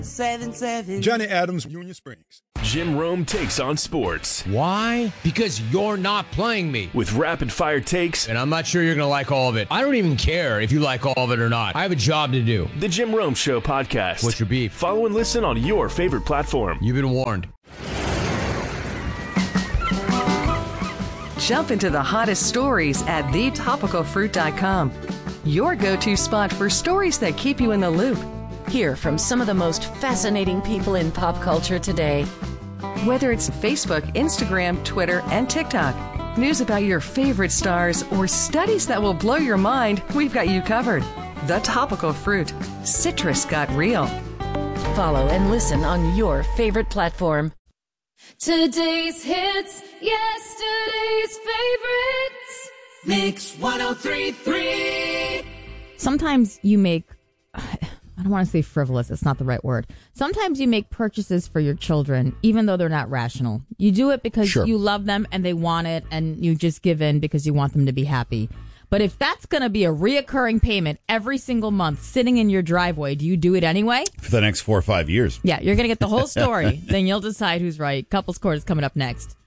877. Johnny Adams, Union Springs. Jim Rome takes on sports. Why? Because you're not playing me. With rapid-fire takes. And I'm not sure you're going to like all of it. I don't even care if you like all of it or not. I have a job to do. The Jim Rome Show podcast. What's your beef? Follow and listen on your favorite platform. You've been warned. Jump into the hottest stories at thetopicalfruit.com. Your go-to spot for stories that keep you in the loop. Hear from some of the most fascinating people in pop culture today. Whether it's Facebook, Instagram, Twitter, and TikTok, news about your favorite stars, or studies that will blow your mind, we've got you covered. The Topical Fruit. Citrus got real. Follow and listen on your favorite platform. Today's hits, yesterday's favorites. Mix 103.3. Sometimes you make, I don't want to say frivolous, it's not the right word. Sometimes you make purchases for your children, even though they're not rational. You do it because you love them and they want it, and you just give in because you want them to be happy. But if that's going to be a reoccurring payment every single month sitting in your driveway, do you do it anyway? For the next 4 or 5 years. Yeah, you're going to get the whole story. Then you'll decide who's right. Couples Court is coming up next.